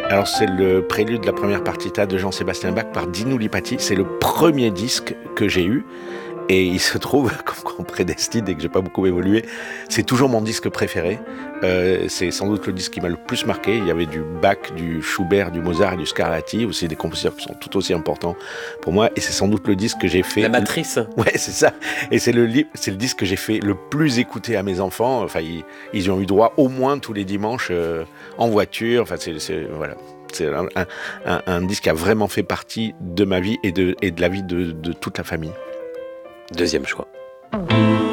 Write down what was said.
Alors c'est le prélude de la première partita de Jean-Sébastien Bach par Dino Lipatti. C'est le premier disque que j'ai eu. Et il se trouve, comme qu'on prédestine et que j'ai pas beaucoup évolué, c'est toujours mon disque préféré. C'est sans doute le disque qui m'a le plus marqué. Il y avait du Bach, du Schubert, du Mozart et du Scarlatti, aussi des compositeurs qui sont tout aussi importants pour moi. Et c'est sans doute le disque que j'ai fait... La matrice. Ouais, c'est ça. Et c'est le disque que j'ai fait le plus écouter à mes enfants. Enfin, ils y ont eu droit au moins tous les dimanches en voiture. Enfin, voilà. C'est un disque qui a vraiment fait partie de ma vie et de la vie de toute la famille. Deuxième choix.